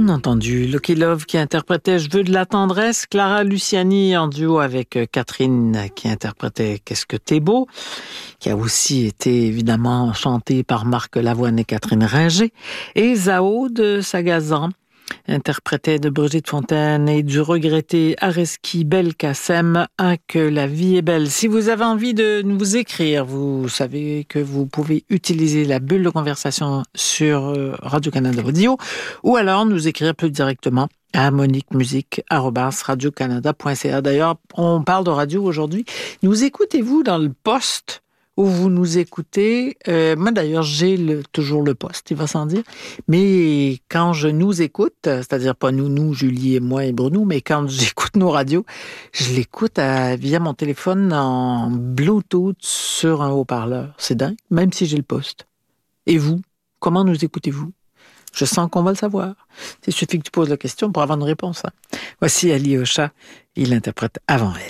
On a entendu Lucky Love qui interprétait Je veux de la tendresse, Clara Luciani en duo avec Catherine qui interprétait Qu'est-ce que t'es beau, qui a aussi été évidemment chanté par Marc Lavoine et Catherine Ringer, et Zao de Sagazan, interprété de Brigitte Fontaine et du regretté Areski Belkacem, Que la vie est belle. Si vous avez envie de nous écrire, vous savez que vous pouvez utiliser la bulle de conversation sur Radio-Canada Audio, ou alors nous écrire plus directement à moniquemusique@radiocanada.ca. D'ailleurs, on parle de radio aujourd'hui. Nous écoutez-vous dans le poste où vous nous écoutez? Moi, d'ailleurs, j'ai toujours le poste, il va sans dire. Mais quand je nous écoute, c'est-à-dire pas nous, Julie et moi et Bruno, mais quand j'écoute nos radios, je l'écoute via mon téléphone en Bluetooth sur un haut-parleur. C'est dingue, même si j'ai le poste. Et vous, comment nous écoutez-vous? Je sens qu'on va le savoir. Il suffit que tu poses la question pour avoir une réponse. Voici Ali Ocha, il interprète Avant elle.